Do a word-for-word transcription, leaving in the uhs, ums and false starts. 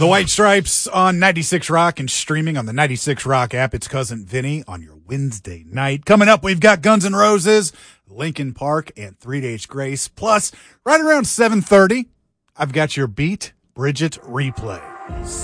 The White Stripes on ninety-six Rock and streaming on the ninety-six Rock app. It's Cousin Vinny on your Wednesday night. Coming up, we've got Guns N' Roses, Linkin Park, and Three Days Grace. Plus, right around seven thirty, I've got your Beat Bridget replay.